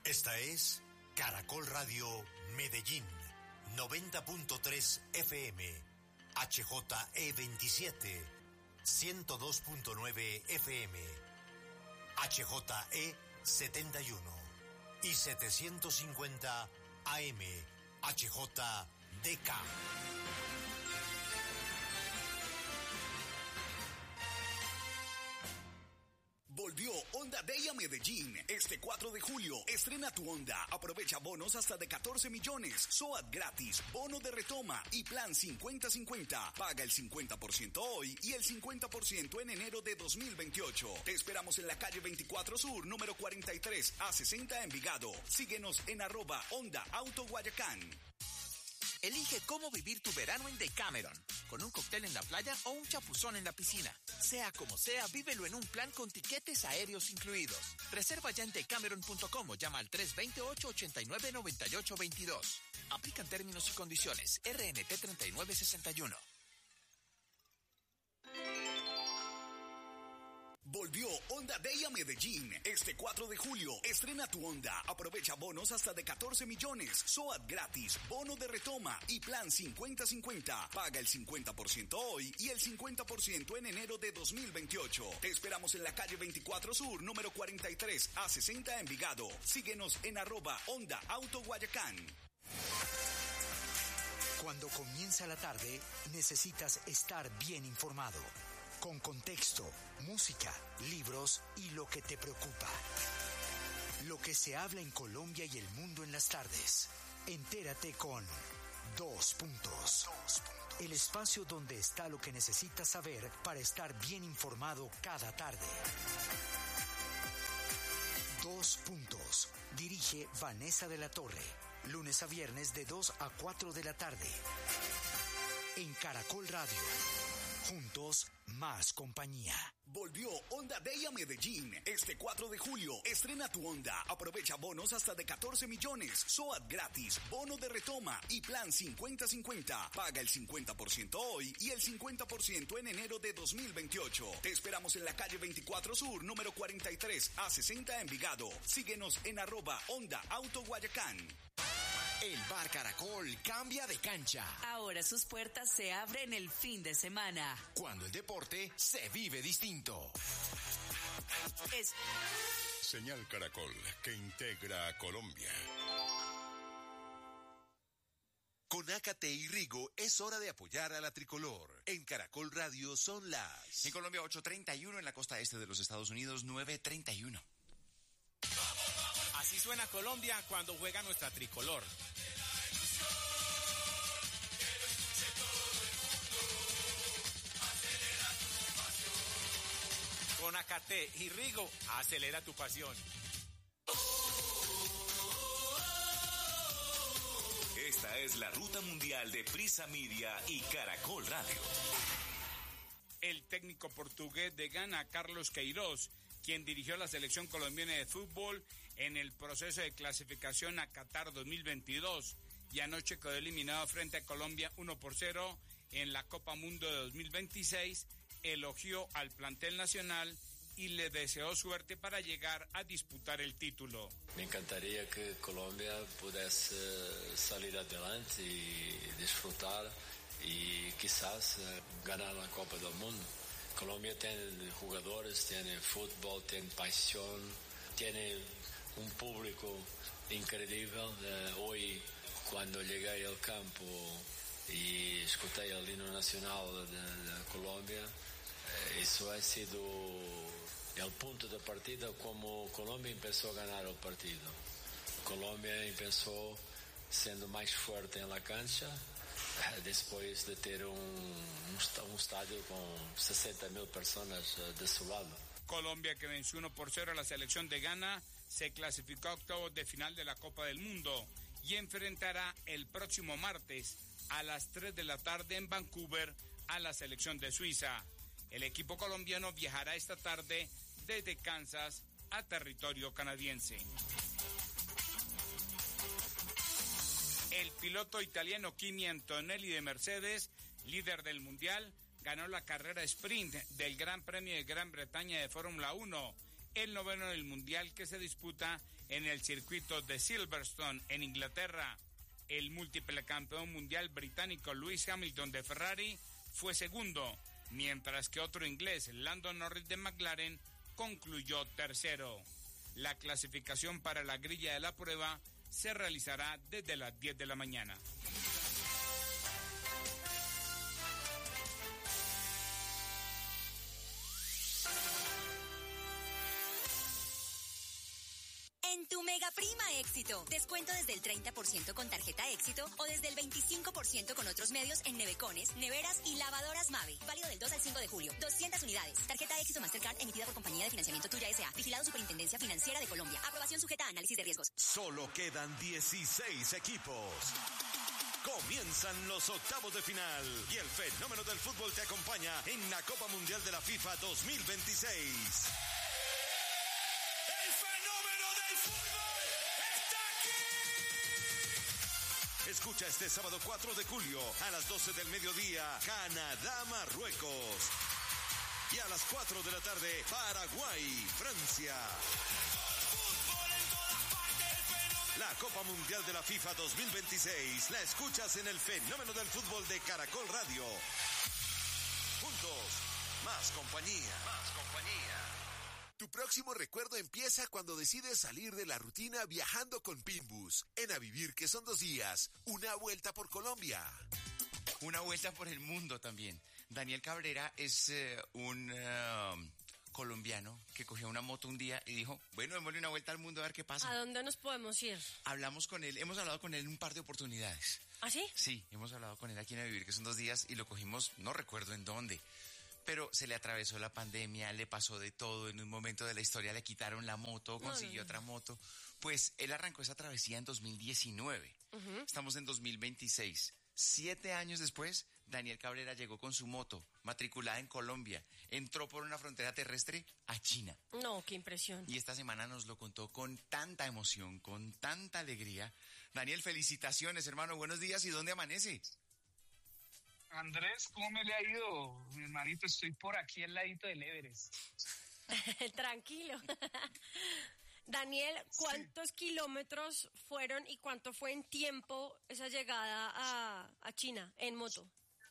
Esta es Caracol Radio Medellín, 90.3 FM, HJE27, 102.9 FM, HJE71 y 750 AM, HJDK. Volvió Honda Day a Medellín. Este 4 de julio, estrena tu Honda. Aprovecha bonos hasta de 14 millones. SOAT gratis, bono de retoma y plan 50-50. Paga el 50% hoy y el 50% en enero de 2028. Te esperamos en la calle 24 Sur, número 43, A60 Envigado. Síguenos en @Honda Auto Guayacán. Elige cómo vivir tu verano en Decameron, con un cóctel en la playa o un chapuzón en la piscina. Sea como sea, vívelo en un plan con tiquetes aéreos incluidos. Reserva ya en decameron.com o llama al 328-899822. Aplican términos y condiciones. RNT 3961. Volvió Honda Day a Medellín. Este 4 de julio, estrena tu Honda. Aprovecha bonos hasta de 14 millones. SOAT gratis, bono de retoma y plan 50-50. Paga el 50% hoy y el 50% en enero de 2028. Te esperamos en la calle 24 Sur, número 43, A60 Envigado. Síguenos en @Honda Auto Guayacán. Cuando comienza la tarde, necesitas estar bien informado. Con contexto, música, libros y lo que te preocupa. Lo que se habla en Colombia y el mundo en las tardes. Entérate con Dos Puntos. El espacio donde está lo que necesitas saber para estar bien informado cada tarde. Dos Puntos. Dirige Vanessa de la Torre. Lunes a viernes de 2 a 4 de la tarde. En Caracol Radio. Juntos, más compañía. Volvió Honda Day a Medellín. Este 4 de julio, estrena tu Honda. Aprovecha bonos hasta de 14 millones. SOAT gratis, bono de retoma y plan 50-50. Paga el 50% hoy y el 50% en enero de 2028. Te esperamos en la calle 24 Sur, número 43, A60 Envigado. Síguenos en @Honda Auto Guayacán. El Bar Caracol cambia de cancha. Ahora sus puertas se abren el fin de semana. Cuando el deporte se vive distinto. Señal Caracol, que integra a Colombia. Con Ácate y Rigo es hora de apoyar a la tricolor. En Caracol Radio son las... En Colombia 8:31, en la costa este de los Estados Unidos 9:31. Así suena Colombia cuando juega nuestra tricolor. Con Ácate y Rigo, acelera tu pasión. Esta es la ruta mundial de Prisa Media y Caracol Radio. El técnico portugués de Ghana, Carlos Queiroz, quien dirigió la selección colombiana de fútbol en el proceso de clasificación a Qatar 2022 y anoche quedó eliminado frente a Colombia 1-0 en la Copa Mundo de 2026, elogió al plantel nacional y le deseó suerte para llegar a disputar el título. Me encantaría que Colombia pudiese salir adelante y disfrutar y quizás ganar la Copa del Mundo. Colombia tiene jugadores, tiene fútbol, tiene pasión, tiene un público increíble. Hoy, cuando llegué al campo y escuché el himno nacional de Colombia, eso ha sido el punto de partida como Colombia empezó a ganar el partido. Colombia empezó siendo más fuerte en la cancha, después de ter un estadio con 60,000 personas de su lado. Colombia, que venció 1-0 a la selección de Ghana, se clasificó a octavos de final de la Copa del Mundo y enfrentará el próximo martes a las 3 de la tarde en Vancouver a la selección de Suiza. El equipo colombiano viajará esta tarde desde Kansas a territorio canadiense. El piloto italiano Kimi Antonelli de Mercedes, líder del Mundial, ganó la carrera sprint del Gran Premio de Gran Bretaña de Fórmula 1 el 9º del Mundial que se disputa en el circuito de Silverstone, en Inglaterra. El múltiple campeón mundial británico Lewis Hamilton de Ferrari fue segundo, mientras que otro inglés, Lando Norris de McLaren, concluyó tercero. La clasificación para la grilla de la prueba se realizará desde las 10 de la mañana. En tu Mega Prima Éxito, descuento desde el 30% con tarjeta Éxito o desde el 25% con otros medios en nevecones, neveras y lavadoras Mave. Válido del 2 al 5 de julio. 200 unidades. Tarjeta Éxito Mastercard emitida por Compañía de Financiamiento Tuya S.A. Vigilado Superintendencia Financiera de Colombia. Aprobación sujeta a análisis de riesgos. Solo quedan 16 equipos. Comienzan los octavos de final y el fenómeno del fútbol te acompaña en la Copa Mundial de la FIFA 2026. Escucha este sábado 4 de julio a las 12 del mediodía, Canadá-Marruecos. Y a las 4 de la tarde, Paraguay-Francia. La Copa Mundial de la FIFA 2026 la escuchas en el fenómeno del fútbol de Caracol Radio. Juntos, más compañía. Más compañía. Tu próximo recuerdo empieza cuando decides salir de la rutina viajando con Pinbus. En A Vivir, que son 2 días, una vuelta por Colombia. Una vuelta por el mundo también. Daniel Cabrera es un colombiano que cogió una moto un día y dijo, bueno, démosle una vuelta al mundo a ver qué pasa. ¿A dónde nos podemos ir? Hablamos con él, hemos hablado con él un par de oportunidades. ¿Ah, sí? Sí, hemos hablado con él aquí en A Vivir, que son 2 días, y lo cogimos, no recuerdo en dónde. Pero se le atravesó la pandemia, le pasó de todo, en un momento de la historia le quitaron la moto, consiguió otra moto. Pues él arrancó esa travesía en 2019. Estamos en 2026. 7 años después, Daniel Cabrera llegó con su moto, matriculada en Colombia, entró por una frontera terrestre a China. No, qué impresión. Y esta semana nos lo contó con tanta emoción, con tanta alegría. Daniel, felicitaciones, hermano, buenos días, ¿y dónde amanece? Andrés, ¿cómo me le ha ido? Mi hermanito, estoy por aquí al ladito del Everest. Tranquilo. Daniel, ¿cuántos kilómetros fueron y cuánto fue en tiempo esa llegada a China en moto?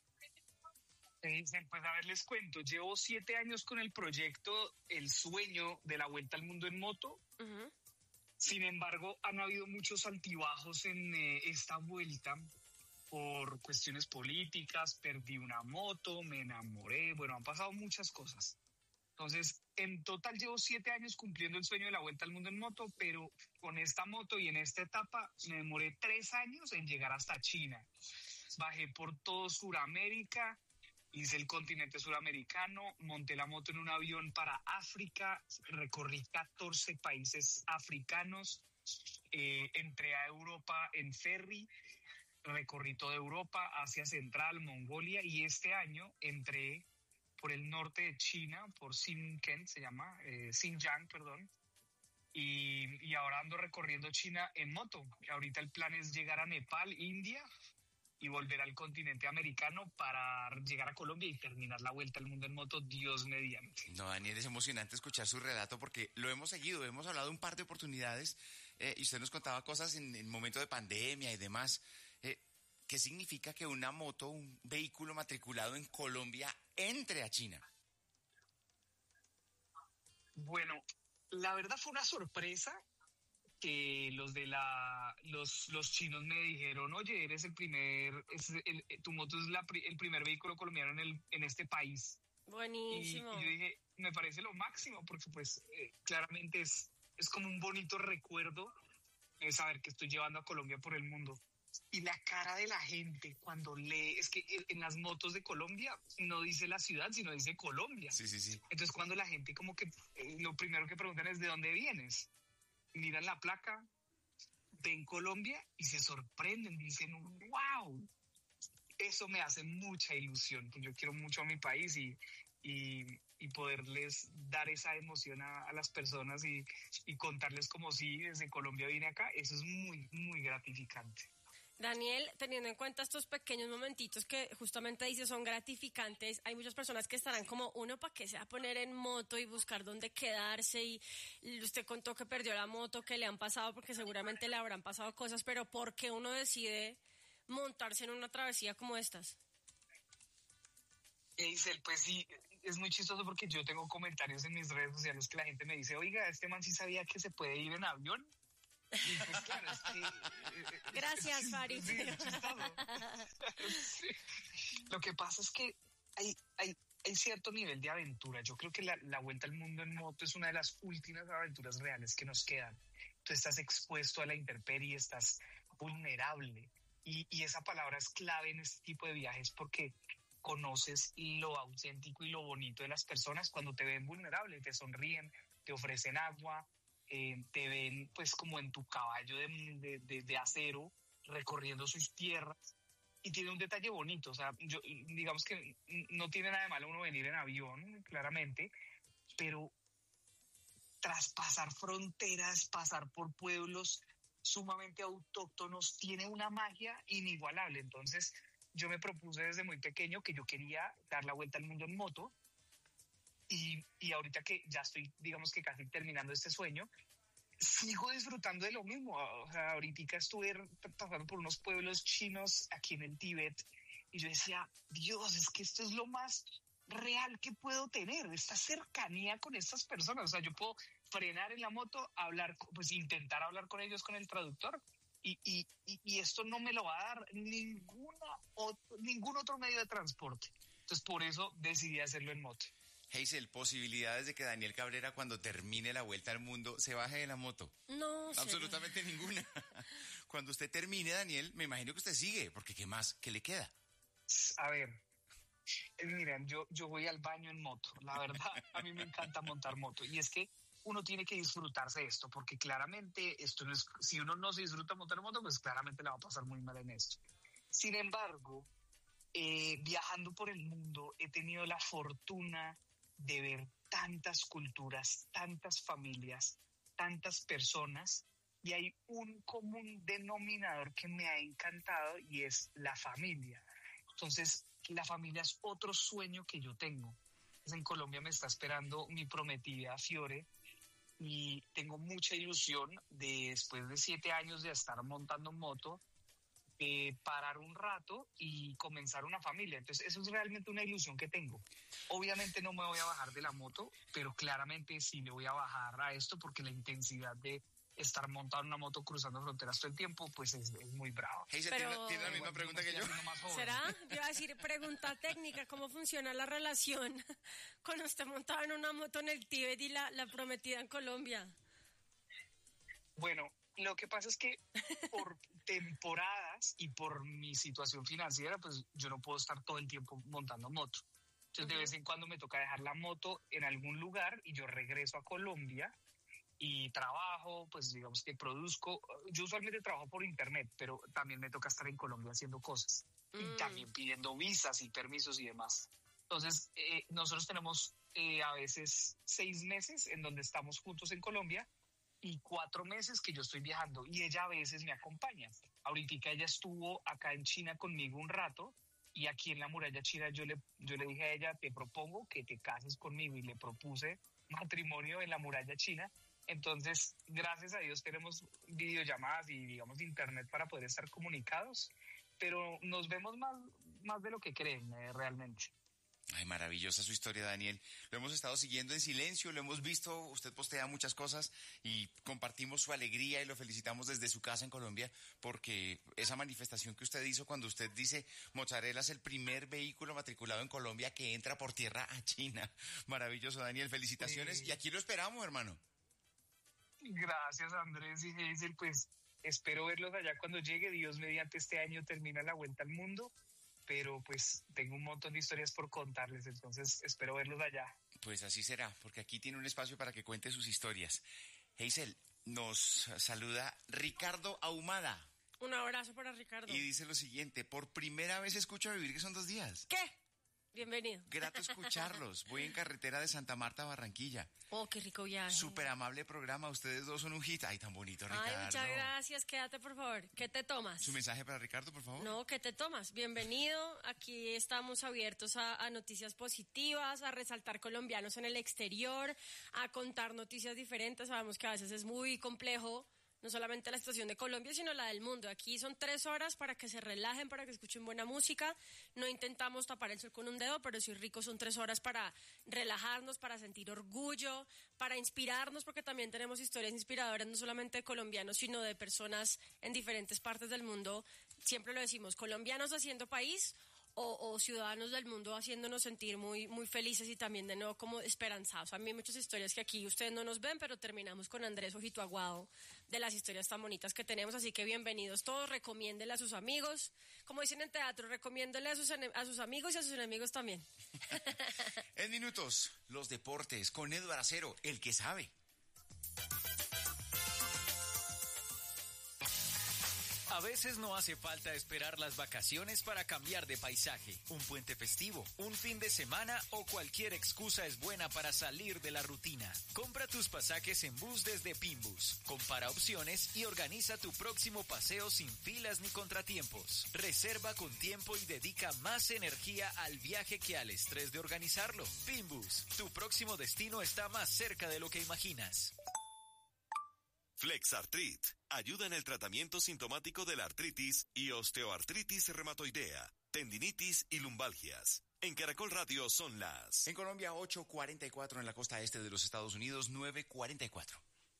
Pues a ver, les cuento. Llevo 7 años con el proyecto, el sueño de la vuelta al mundo en moto. Sin embargo, han habido muchos altibajos en esta vuelta. Por cuestiones políticas, perdí una moto, me enamoré, bueno, han pasado muchas cosas. Entonces, en total llevo 7 años cumpliendo el sueño de la vuelta al mundo en moto, pero con esta moto y en esta etapa me demoré 3 años en llegar hasta China. Bajé por todo Sudamérica, hice el continente suramericano, monté la moto en un avión para África, recorrí 14 países africanos, entré a Europa en ferry, recorrí toda Europa, Asia Central, Mongolia, y este año entré por el norte de China, por Xinjiang, y ahora ando recorriendo China en moto. Ahorita el plan es llegar a Nepal, India, y volver al continente americano para llegar a Colombia y terminar la vuelta al mundo en moto, Dios mediante. No, Daniel, es emocionante escuchar su relato porque lo hemos seguido, hemos hablado un par de oportunidades y usted nos contaba cosas en el momento de pandemia y demás. ¿Qué significa que una moto, un vehículo matriculado en Colombia, entre a China? Bueno, la verdad fue una sorpresa que los chinos me dijeron, oye, eres tu moto es el primer vehículo colombiano en este país. Buenísimo. Y yo dije, me parece lo máximo, porque pues claramente es como un bonito recuerdo saber que estoy llevando a Colombia por el mundo. Y la cara de la gente cuando lee, es que en las motos de Colombia no dice la ciudad, sino dice Colombia. Sí. Entonces cuando la gente como que lo primero que preguntan es ¿de dónde vienes? Miran la placa, ven Colombia y se sorprenden, dicen wow. Eso me hace mucha ilusión, porque yo quiero mucho a mi país y poderles dar esa emoción a las personas y contarles como si desde Colombia vine acá, eso es muy, muy gratificante. Daniel, teniendo en cuenta estos pequeños momentitos que justamente dice son gratificantes, hay muchas personas que estarán como, uno, ¿para qué se va a poner en moto y buscar dónde quedarse? Y usted contó que perdió la moto, que le han pasado, porque seguramente le habrán pasado cosas, pero ¿por qué uno decide montarse en una travesía como estas? Isel, pues sí, es muy chistoso porque yo tengo comentarios en mis redes sociales que la gente me dice, oiga, este man sí sabía que se puede ir en avión. Y pues claro, es que... Gracias, Farid. Sí, es chistoso. Sí. Lo que pasa es que hay cierto nivel de aventura. Yo creo que la vuelta al mundo en moto es una de las últimas aventuras reales que nos quedan. Tú estás expuesto a la intemperie, estás vulnerable. Y esa palabra es clave en este tipo de viajes porque conoces lo auténtico y lo bonito de las personas cuando te ven vulnerable, te sonríen, te ofrecen agua, te ven pues como en tu caballo de acero recorriendo sus tierras. Y tiene un detalle bonito, o sea, digamos que no tiene nada de malo uno venir en avión, claramente, pero traspasar fronteras, pasar por pueblos sumamente autóctonos, tiene una magia inigualable. Entonces, yo me propuse desde muy pequeño que yo quería dar la vuelta al mundo en moto y ahorita que ya estoy, digamos que casi terminando este sueño, sigo disfrutando de lo mismo. O sea, ahorita estuve pasando por unos pueblos chinos aquí en el Tíbet y yo decía, Dios, es que esto es lo más real que puedo tener, esta cercanía con estas personas. O sea, yo puedo frenar en la moto, hablar, pues intentar hablar con ellos con el traductor y esto no me lo va a dar ningún otro medio de transporte. Entonces, por eso decidí hacerlo en moto. Hazel, ¿posibilidades de que Daniel Cabrera cuando termine la vuelta al mundo se baje de la moto? No. Absolutamente ninguna. Cuando usted termine, Daniel, me imagino que usted sigue, porque ¿qué más? ¿Qué le queda? A ver, miren, yo voy al baño en moto. La verdad, a mí me encanta montar moto. Y es que uno tiene que disfrutarse esto, porque claramente esto no es, si uno no se disfruta montar moto, pues claramente la va a pasar muy mal en esto. Sin embargo, viajando por el mundo, he tenido la fortuna de ver tantas culturas, tantas familias, tantas personas, y hay un común denominador que me ha encantado y es la familia. Entonces, la familia es otro sueño que yo tengo. En Colombia me está esperando mi prometida Fiore y tengo mucha ilusión de, después de 7 años de estar montando moto, parar un rato y comenzar una familia. Entonces, eso es realmente una ilusión que tengo. Obviamente no me voy a bajar de la moto, pero claramente sí me voy a bajar a esto porque la intensidad de estar montado en una moto cruzando fronteras todo el tiempo, pues es muy bravo. Hazel, ¿tiene la misma pregunta que yo? ¿Será? Yo iba a decir, pregunta técnica, ¿cómo funciona la relación con usted montado en una moto en el Tíbet y la prometida en Colombia? Bueno, lo que pasa es que por temporadas y por mi situación financiera, pues yo no puedo estar todo el tiempo montando moto. Entonces, de vez en cuando me toca dejar la moto en algún lugar y yo regreso a Colombia y trabajo, pues digamos que produzco. Yo usualmente trabajo por internet, pero también me toca estar en Colombia haciendo cosas y también pidiendo visas y permisos y demás. Entonces, nosotros tenemos a veces 6 meses en donde estamos juntos en Colombia y 4 meses que yo estoy viajando y ella a veces me acompaña. Ahorita ella estuvo acá en China conmigo un rato y aquí en la muralla china yo le dije a ella, te propongo que te cases conmigo, y le propuse matrimonio en la muralla china. Entonces, gracias a Dios tenemos videollamadas y digamos internet para poder estar comunicados, pero nos vemos más de lo que creen realmente. Ay, maravillosa su historia, Daniel. Lo hemos estado siguiendo en silencio, lo hemos visto, usted postea muchas cosas y compartimos su alegría y lo felicitamos desde su casa en Colombia porque esa manifestación que usted hizo cuando usted dice Mozzarella es el primer vehículo matriculado en Colombia que entra por tierra a China. Maravilloso, Daniel, felicitaciones y aquí lo esperamos, hermano. Gracias, Andrés y Hazel, pues espero verlos allá cuando llegue. Dios mediante este año termina la vuelta al mundo, pero pues tengo un montón de historias por contarles, entonces espero verlos allá. Pues así será, porque aquí tiene un espacio para que cuente sus historias. Hazel, nos saluda Ricardo Ahumada. Un abrazo para Ricardo. Y dice lo siguiente, por primera vez escucho a Vivir que son 2 días. ¿Qué? Bienvenido. Grato escucharlos. Voy en carretera de Santa Marta a Barranquilla. Oh, qué rico viaje. Súper amable programa. Ustedes dos son un hit. Ay, tan bonito, Ricardo. Ay, muchas gracias. Quédate, por favor. ¿Qué te tomas? ¿Su mensaje para Ricardo, por favor? No, ¿qué te tomas? Bienvenido. Aquí estamos abiertos a noticias positivas, a resaltar colombianos en el exterior, a contar noticias diferentes. Sabemos que a veces es muy complejo, no solamente la situación de Colombia, sino la del mundo. Aquí son 3 horas para que se relajen, para que escuchen buena música. No intentamos tapar el sol con un dedo, pero sí rico, son 3 horas para relajarnos, para sentir orgullo, para inspirarnos, porque también tenemos historias inspiradoras, no solamente de colombianos, sino de personas en diferentes partes del mundo. Siempre lo decimos, colombianos haciendo país o ciudadanos del mundo haciéndonos sentir muy, muy felices y también de nuevo como esperanzados. A mí hay muchas historias que aquí ustedes no nos ven, pero terminamos con Andrés Ojito Aguado de las historias tan bonitas que tenemos, así que bienvenidos todos, recomiéndenle a sus amigos, como dicen en teatro, recomiéndenle a sus amigos y a sus enemigos también. En minutos, los deportes con Eduardo Acero, el que sabe. A veces no hace falta esperar las vacaciones para cambiar de paisaje. Un puente festivo, un fin de semana o cualquier excusa es buena para salir de la rutina. Compra tus pasajes en bus desde Pinbus. Compara opciones y organiza tu próximo paseo sin filas ni contratiempos. Reserva con tiempo y dedica más energía al viaje que al estrés de organizarlo. Pinbus, tu próximo destino está más cerca de lo que imaginas. Flexartrit ayuda en el tratamiento sintomático de la artritis y osteoartritis reumatoidea, tendinitis y lumbalgias. En Caracol Radio son las... En Colombia, 8:44, en la costa este de los Estados Unidos, 9:44.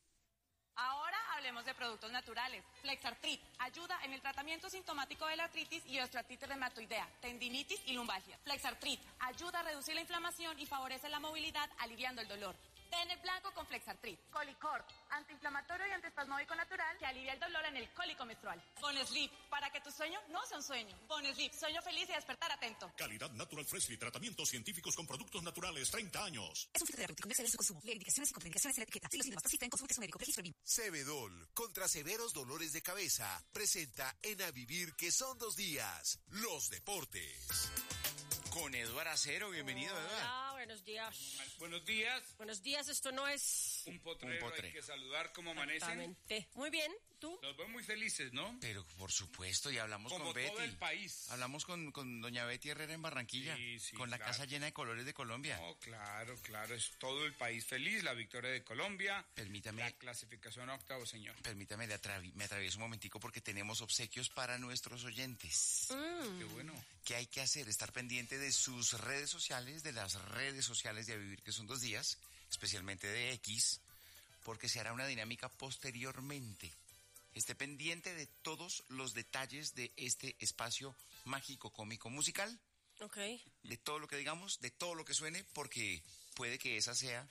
Ahora hablemos de productos naturales. Flexartrit ayuda en el tratamiento sintomático de la artritis y osteoartritis reumatoidea, tendinitis y lumbalgia. Flexartrit ayuda a reducir la inflamación y favorece la movilidad, aliviando el dolor. Ten el blanco con Flexartrit. Colicorp, antiinflamatorio y antiespasmódico natural que alivia el dolor en el cólico menstrual. Boneslip, para que tu sueño no sea un sueño. Boneslip, sueño feliz y despertar atento. Calidad Natural Freshly, tratamientos científicos con productos naturales, 30 años. Es un fitoterapéutico, no excede su consumo. Lee indicaciones y contraindicaciones en la etiqueta. Si los síntomas persisten, consulte a su médico. Registro BIM. Cebedol, contra severos dolores de cabeza, presenta en A Vivir que son 2 días, los deportes. Con Eduardo Acero, bienvenido, Eduardo. Hola, buenos días. Buenos días. Buenos días, esto no es... Un potrero, hay que saludar, ¿cómo amanecen? Exactamente. Muy bien, ¿tú? Nos vemos muy felices, ¿no? Pero por supuesto, y hablamos como con Betty. Como todo el país. Hablamos con doña Betty Herrera en Barranquilla, sí, con la casa llena de colores de Colombia. Oh, claro, es todo el país feliz, la victoria de Colombia. Permítame. La clasificación a octavo, señor. Permítame, me atravieso un momentico porque tenemos obsequios para nuestros oyentes. Qué bueno. ¿Qué hay que hacer? Estar pendiente de sus redes sociales, de las redes sociales de A Vivir que son 2 días, especialmente de X, porque se hará una dinámica posteriormente. Esté pendiente de todos los detalles de este espacio mágico, cómico, musical. Ok. De todo lo que digamos, de todo lo que suene, porque puede que esa sea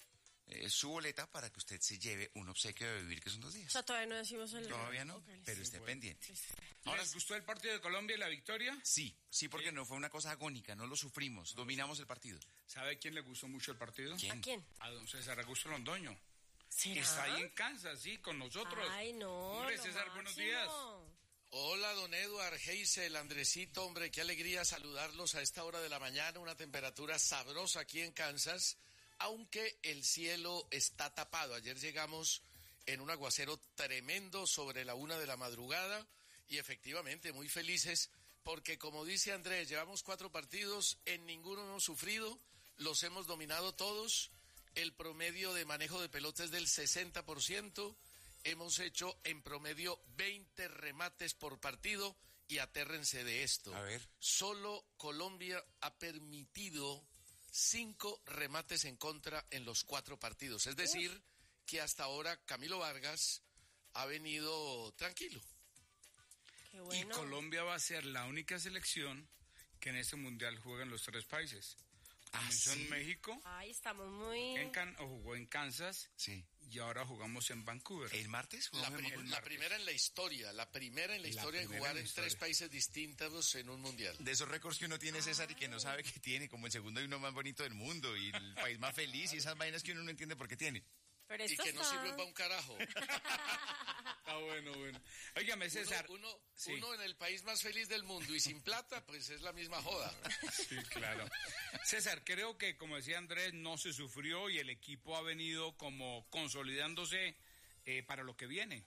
su boleta para que usted se lleve un obsequio de Vivir que son 2 días. O sea, todavía no decimos el... Todavía no, okay, pero esté pendiente. Ahora, ¿les gustó el partido de Colombia y la victoria? Sí, porque no fue una cosa agónica, no lo sufrimos, dominamos el partido. ¿Sabe a quién le gustó mucho el partido? ¿Quién? ¿A quién? A don César Augusto Londoño. ¿Será? Que está ahí en Kansas, sí, con nosotros. Ay, no. Hombre, César, buenos días. Hola, don Eduard, Heisel, Andresito, hombre, qué alegría saludarlos a esta hora de la mañana, una temperatura sabrosa aquí en Kansas, aunque el cielo está tapado. Ayer llegamos en un aguacero tremendo sobre la 1 de la madrugada y efectivamente muy felices porque, como dice Andrés, llevamos 4 partidos, en ninguno hemos sufrido, los hemos dominado todos, el promedio de manejo de pelota es del 60%, hemos hecho en promedio 20 remates por partido y atérrense de esto. A ver. Solo Colombia ha permitido 5 remates en contra en los 4 partidos. Es decir, que hasta ahora Camilo Vargas ha venido tranquilo. Qué bueno. Y Colombia va a ser la única selección que en este mundial juega en los 3 países. Comenzó en México. Ay, estamos muy... Jugó en Kansas. Sí. Y ahora jugamos en Vancouver. ¿El martes? La primera en la historia en jugar en 3 países distintos en un mundial. De esos récords que uno tiene, César, y que no sabe que tiene, como el segundo y uno más bonito del mundo, y el país más feliz, y esas vainas que uno no entiende por qué tiene. Pero y que no sirven para un carajo. Ah, bueno. Óigame, César. Uno en el país más feliz del mundo y sin plata, pues es la misma joda. Sí, claro. César, creo que, como decía Andrés, no se sufrió y el equipo ha venido como consolidándose para lo que viene.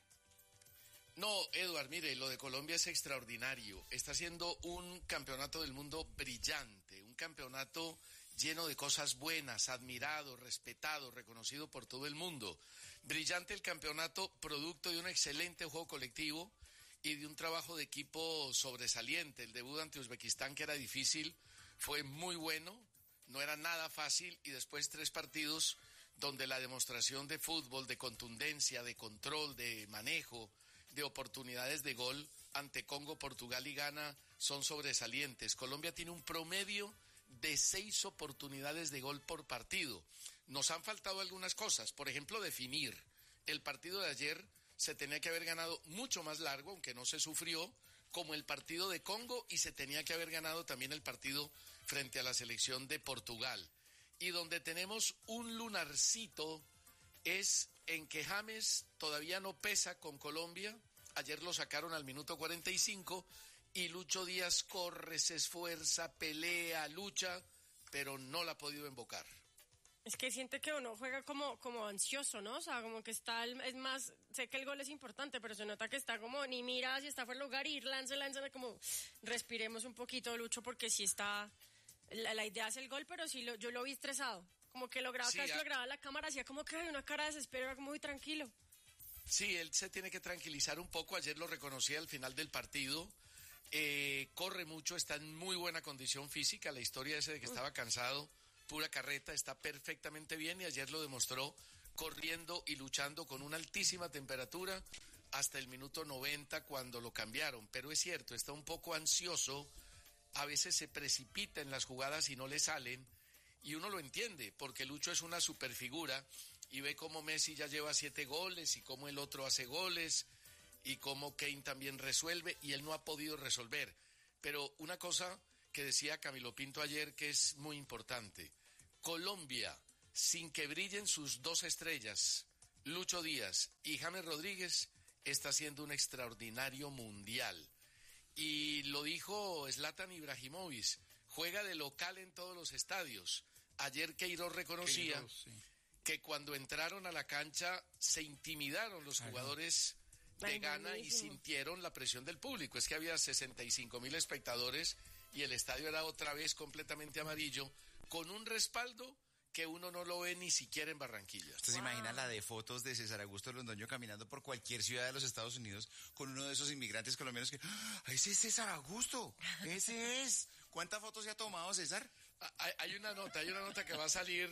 No, Eduard, mire, lo de Colombia es extraordinario. Está siendo un campeonato del mundo brillante, un campeonato lleno de cosas buenas, admirado, respetado, reconocido por todo el mundo. Brillante el campeonato, producto de un excelente juego colectivo y de un trabajo de equipo sobresaliente. El debut ante Uzbekistán, que era difícil, fue muy bueno, no era nada fácil, y después 3 partidos donde la demostración de fútbol, de contundencia, de control, de manejo, de oportunidades de gol ante Congo, Portugal y Ghana son sobresalientes. Colombia tiene un promedio de 6 oportunidades de gol por partido. Nos han faltado algunas cosas, por ejemplo, definir. El partido de ayer se tenía que haber ganado mucho más largo, aunque no se sufrió, como el partido de Congo, y se tenía que haber ganado también el partido frente a la selección de Portugal. Y donde tenemos un lunarcito es en que James todavía no pesa con Colombia. Ayer lo sacaron al minuto 45 y Lucho Díaz corre, se esfuerza, pelea, lucha, pero no la ha podido embocar. Es que siente que uno juega como ansioso, ¿no? O sea, como que está, es más, sé que el gol es importante, pero se nota que está como, ni mira si está fuera del lugar y lanza, como respiremos un poquito, Lucho, porque sí está, la idea es el gol, pero sí yo lo vi estresado. Como que lograba, cada vez que lograba la cámara, hacía como que una cara de desespero, era como muy tranquilo. Sí, él se tiene que tranquilizar un poco. Ayer lo reconocí al final del partido. Corre mucho, está en muy buena condición física. La historia esa de que estaba cansado, pura carreta, está perfectamente bien, y ayer lo demostró corriendo y luchando con una altísima temperatura hasta el minuto 90 cuando lo cambiaron. Pero es cierto, está un poco ansioso, a veces se precipita en las jugadas y no le salen. Y uno lo entiende, porque Lucho es una superfigura y ve cómo Messi ya lleva 7 goles y cómo el otro hace goles y cómo Kane también resuelve y él no ha podido resolver. Pero una cosa que decía Camilo Pinto ayer que es muy importante: Colombia, sin que brillen sus 2 estrellas, Lucho Díaz y James Rodríguez, está haciendo un extraordinario mundial. Y lo dijo Zlatan Ibrahimovic, juega de local en todos los estadios. Ayer Queiroz reconocía que cuando entraron a la cancha se intimidaron los jugadores de Ghana y sintieron la presión del público. Es que había 65,000 espectadores y el estadio era otra vez completamente amarillo, con un respaldo que uno no lo ve ni siquiera en Barranquilla. ¿Usted se imagina la de fotos de César Augusto Londoño caminando por cualquier ciudad de los Estados Unidos con uno de esos inmigrantes colombianos que, ¡ese es César Augusto! ¡Ese es! ¿Cuántas fotos se ha tomado, César? Hay una nota que va a salir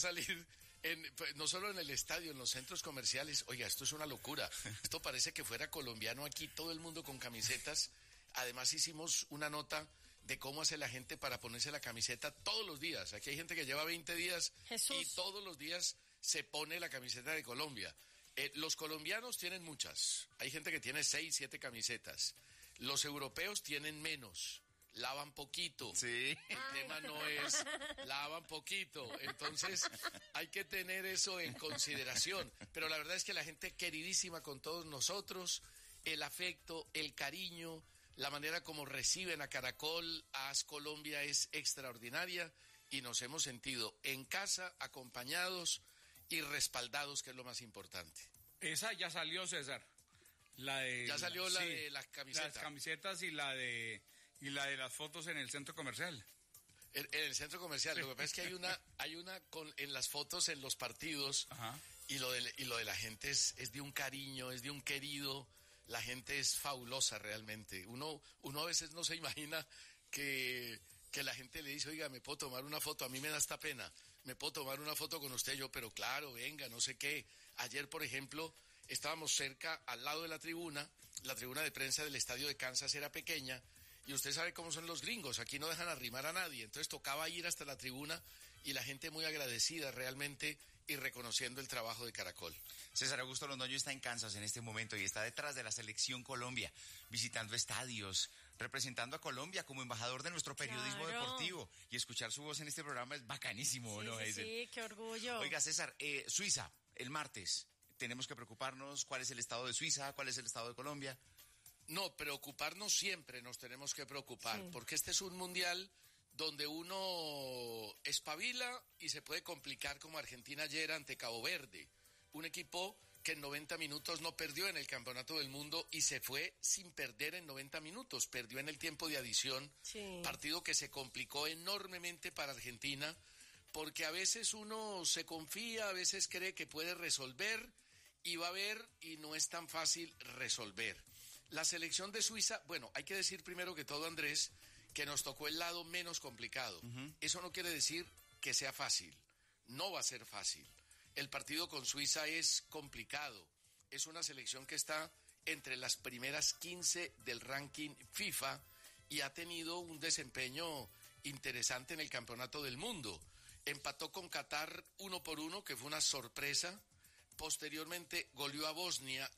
no solo en el estadio, en los centros comerciales. Oiga, esto es una locura. Esto parece que fuera colombiano aquí, todo el mundo con camisetas. Además hicimos una nota de cómo hace la gente para ponerse la camiseta todos los días. Aquí hay gente que lleva 20 días y todos los días se pone la camiseta de Colombia. Los colombianos tienen muchas. Hay gente que tiene 6, 7 camisetas. Los europeos tienen menos. Lavan poquito. Sí. El tema no es lavan poquito. Entonces hay que tener eso en consideración. Pero la verdad es que la gente queridísima con todos nosotros, el afecto, el cariño, la manera como reciben a Caracol, a AS Colombia es extraordinaria y nos hemos sentido en casa, acompañados y respaldados, que es lo más importante. Esa ya salió, César. Ya salió la de las camisetas. Las camisetas y la de las fotos en el centro comercial. En el centro comercial. Lo que pasa es que hay una en las fotos en los partidos. Ajá. y lo de la gente es de un cariño, es de un querido. La gente es fabulosa realmente. Uno a veces no se imagina que la gente le dice, oiga, ¿me puedo tomar una foto? A mí me da esta pena. ¿Me puedo tomar una foto con usted? Yo, pero claro, venga, no sé qué. Ayer, por ejemplo, estábamos cerca, al lado de la tribuna de prensa del estadio de Kansas era pequeña, y usted sabe cómo son los gringos, aquí no dejan arrimar a nadie, entonces tocaba ir hasta la tribuna, y la gente muy agradecida realmente, y reconociendo el trabajo de Caracol. César Augusto Londoño está en Kansas en este momento y está detrás de la selección Colombia, visitando estadios, representando a Colombia como embajador de nuestro periodismo deportivo, y escuchar su voz en este programa es bacanísimo, sí, ¿no? Sí, qué orgullo. Oiga, César, Suiza, el martes, tenemos que preocuparnos? ¿Cuál es el estado de Suiza? ¿Cuál es el estado de Colombia? No, preocuparnos siempre nos tenemos que preocupar, porque este es un mundial donde uno espabila y se puede complicar como Argentina ayer ante Cabo Verde, un equipo que en 90 minutos no perdió en el Campeonato del Mundo y se fue sin perder en 90 minutos, perdió en el tiempo de adición, partido que se complicó enormemente para Argentina, porque a veces uno se confía, a veces cree que puede resolver y va a ver y no es tan fácil resolver. La selección de Suiza, bueno, hay que decir primero que todo, Andrés, que nos tocó el lado menos complicado. Eso no quiere decir que sea fácil, no va a ser fácil. El partido con Suiza es complicado, es una selección que está entre las primeras 15 del ranking FIFA y ha tenido un desempeño interesante en el Campeonato del Mundo. Empató con Qatar 1-1, que fue una sorpresa. Posteriormente goleó a Bosnia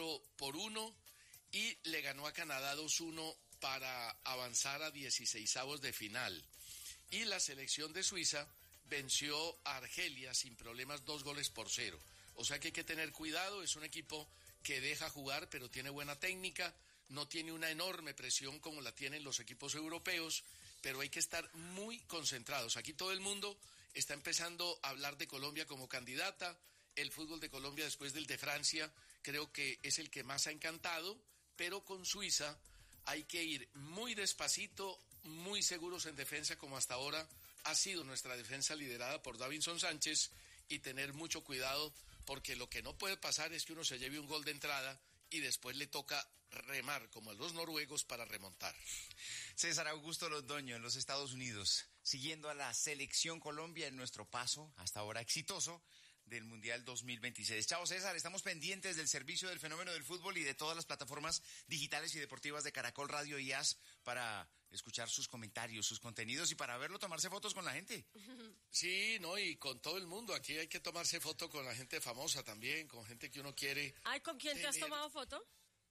4-1 y le ganó a Canadá 2-1 para avanzar a 16avos de final. Y la selección de Suiza venció a Argelia sin problemas 2-0. O sea que hay que tener cuidado, es un equipo que deja jugar, pero tiene buena técnica, no tiene una enorme presión como la tienen los equipos europeos, pero hay que estar muy concentrados. Aquí todo el mundo está empezando a hablar de Colombia como candidata. El fútbol de Colombia después del de Francia creo que es el que más ha encantado, pero con Suiza hay que ir muy despacito, muy seguros en defensa, como hasta ahora ha sido nuestra defensa liderada por Davinson Sánchez, y tener mucho cuidado, porque lo que no puede pasar es que uno se lleve un gol de entrada y después le toca remar, como a los noruegos, para remontar. César Augusto Londoño, en los Estados Unidos, siguiendo a la selección Colombia en nuestro paso, hasta ahora exitoso, del Mundial 2026. Chao, César, estamos pendientes del servicio del fenómeno del fútbol y de todas las plataformas digitales y deportivas de Caracol Radio y AS para escuchar sus comentarios, sus contenidos y para verlo tomarse fotos con la gente. Sí, no, y con todo el mundo. Aquí hay que tomarse foto con la gente famosa también, con gente que uno quiere. Ay, ¿con quién te has tomado foto?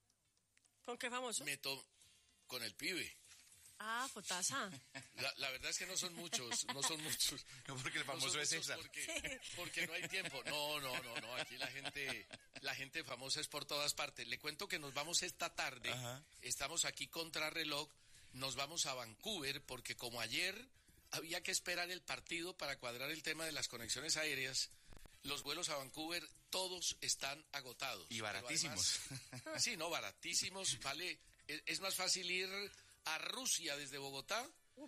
¿Con qué famoso? Con el pibe. Ah, fotaza. La verdad es que no son muchos. No, porque el famoso es César. Porque no hay tiempo. No, aquí la gente famosa es por todas partes. Le cuento que nos vamos esta tarde. Ajá. Estamos aquí contrarreloj. Nos vamos a Vancouver porque como ayer había que esperar el partido para cuadrar el tema de las conexiones aéreas, los vuelos a Vancouver todos están agotados. Y baratísimos. Además, sí, no, baratísimos. Vale, es más fácil ir a Rusia desde Bogotá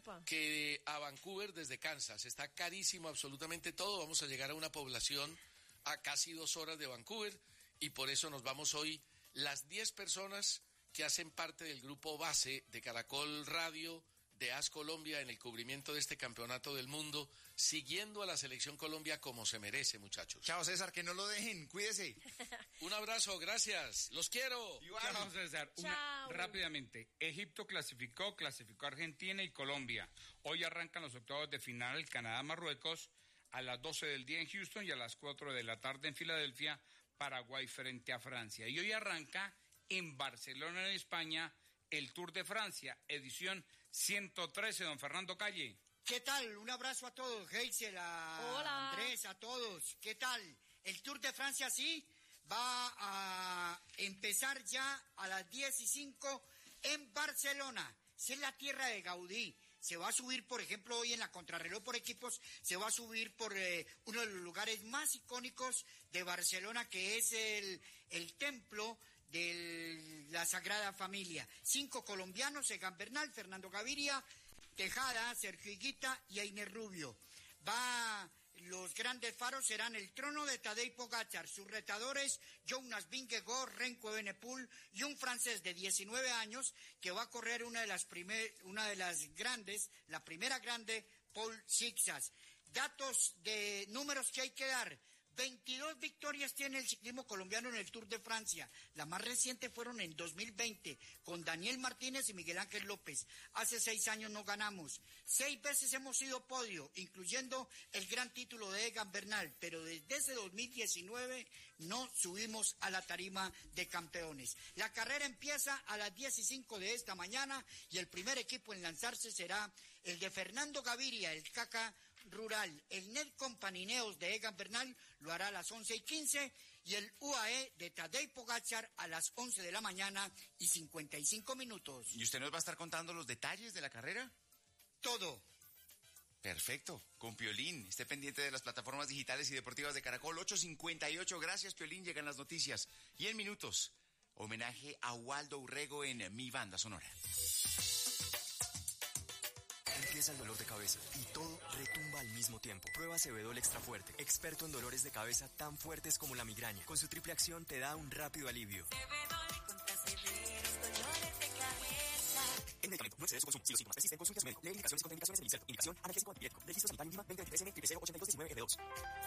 que a Vancouver desde Kansas. Está carísimo absolutamente todo. Vamos a llegar a una población a casi 2 horas de Vancouver y por eso nos vamos hoy las 10 personas que hacen parte del grupo base de Caracol Radio, de AS Colombia en el cubrimiento de este campeonato del mundo, siguiendo a la selección Colombia como se merece, muchachos. Chao, César, que no lo dejen, cuídese. Un abrazo, gracias, los quiero. Chao, César. Rápidamente, Egipto clasificó Argentina y Colombia. Hoy arrancan los octavos de final, Canadá-Marruecos, a las 12 del día en Houston y a las 4 de la tarde en Filadelfia, Paraguay frente a Francia. Y hoy arranca en Barcelona, en España, el Tour de Francia, edición 113, don Fernando Calle. ¿Qué tal? Un abrazo a todos, Heysel, a Andrés, a todos. ¿Qué tal? El Tour de Francia, sí, va a empezar ya a las 10:05 en Barcelona. Es la tierra de Gaudí. Se va a subir, por ejemplo, hoy en la contrarreloj por equipos, se va a subir por uno de los lugares más icónicos de Barcelona, que es el templo de la Sagrada Familia. 5 colombianos, Egan Bernal, Fernando Gaviria, Tejada, Sergio Higuita y Einer Rubio. Los grandes faros serán el Trono de Tadej Pogačar, sus retadores Jonas Vingegaard, Remco Evenepoel y un francés de 19 años que va a correr la primera grande, Paul Sixas. Datos de números que hay que dar. 22 victorias tiene el ciclismo colombiano en el Tour de Francia. Las más recientes fueron en 2020, con Daniel Martínez y Miguel Ángel López. Hace 6 años no ganamos. 6 veces hemos sido podio, incluyendo el gran título de Egan Bernal, pero desde ese 2019 no subimos a la tarima de campeones. La carrera empieza a las 10:05 de esta mañana y el primer equipo en lanzarse será el de Fernando Gaviria, el Caca Rural. El Net Company Neos de Egan Bernal lo hará a las 11:15 y el UAE de Tadej Pogačar a las 11 de la mañana y 55 minutos. ¿Y usted nos va a estar contando los detalles de la carrera? Todo. Perfecto, con Piolín. Esté pendiente de las plataformas digitales y deportivas de Caracol. 8:58. Gracias, Piolín. Llegan las noticias. Y en minutos, homenaje a Waldo Urrego en Mi Banda Sonora. Empieza el dolor de cabeza y todo retumba al mismo tiempo. Prueba Cebedol Extra Fuerte, experto en dolores de cabeza tan fuertes como la migraña. Con su triple acción te da un rápido alivio. Cebedol contra severos dolores de cabeza. El medicamento no excede su consumo. Si los síntomas persisten, consulte a su médico. Lee indicaciones y contraindicaciones del inserto. Indicación, analgésico antipirético. Registro sanitario en Lima 2023 N 008219 F2.